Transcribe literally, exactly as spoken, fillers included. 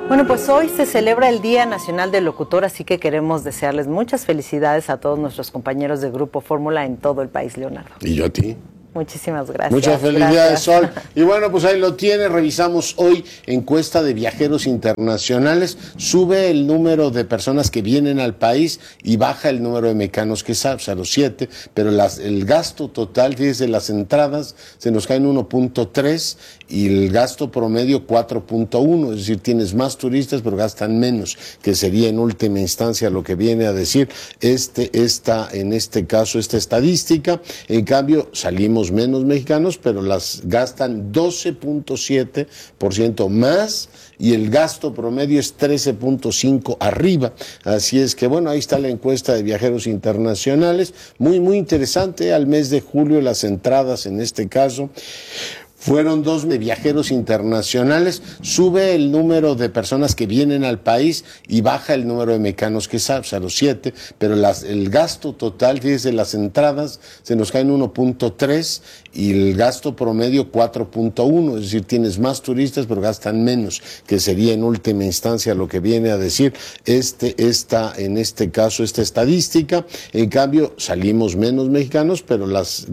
Bueno, pues hoy se celebra el Día Nacional del Locutor, así que queremos desearles muchas felicidades a todos nuestros compañeros de Grupo Fórmula en todo el país, Leonardo. Y yo a ti. Muchísimas gracias. Muchas felicidades, gracias. Sol. Y bueno, pues ahí lo tiene. Revisamos hoy encuesta de viajeros internacionales. Sube el número de personas que vienen al país y baja el número de mexicanos que salen, o sea, los siete. Pero las, el gasto total, fíjese, las entradas se nos caen uno punto tres y el gasto promedio cuatro punto uno. Es decir, tienes más turistas, pero gastan menos, que sería en última instancia lo que viene a decir este, esta, en este caso, esta estadística. En cambio, salimos menos mexicanos, pero las gastan doce punto siete por ciento más y el gasto promedio es trece punto cinco arriba. Así es que bueno, ahí está la encuesta de viajeros internacionales, muy muy interesante. Al mes de julio las entradas en este caso fueron dos de viajeros internacionales. Sube el número de personas que vienen al país y baja el número de mexicanos que salen, o sea, los siete, pero las, el gasto total, fíjese, las entradas se nos caen uno punto tres y el gasto promedio cuatro punto uno, es decir, tienes más turistas, pero gastan menos, que sería en última instancia lo que viene a decir este, esta, en este caso, esta estadística. En cambio, salimos menos mexicanos, pero las